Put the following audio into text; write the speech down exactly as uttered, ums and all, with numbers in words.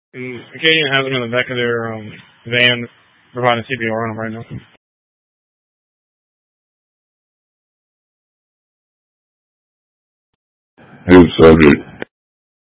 And Acadian has them in the back of their um, van, providing C P R on them right now. His subject.